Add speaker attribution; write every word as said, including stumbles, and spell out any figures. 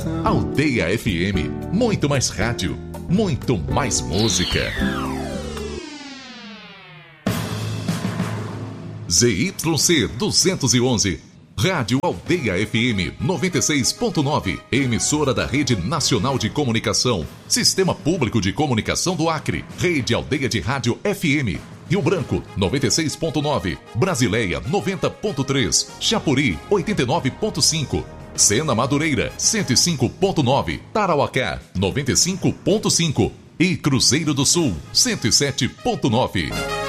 Speaker 1: Aldeia F M, muito mais rádio, muito mais música. Z Y C duzentos e onze, Rádio Aldeia F M noventa e seis ponto nove, emissora da Rede Nacional de Comunicação, Sistema Público de Comunicação do Acre, Rede Aldeia de Rádio F M, Rio Branco noventa e seis ponto nove, Brasileia noventa ponto três, Chapuri oitenta e nove ponto cinco, Sena Madureira cento e cinco ponto nove, Tarauacá noventa e cinco ponto cinco e Cruzeiro do Sul cento e sete ponto nove.